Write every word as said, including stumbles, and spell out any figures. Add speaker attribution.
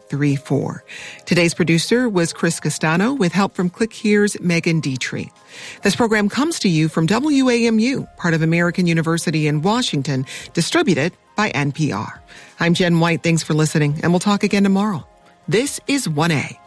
Speaker 1: three four. Today's producer was Chris Castano with help from ClickHere's Megan Dietrich. This program comes to you from W A M U, part of American University in Washington, distributed by N P R. I'm Jen White. Thanks for listening, and we'll talk again tomorrow. This is one A.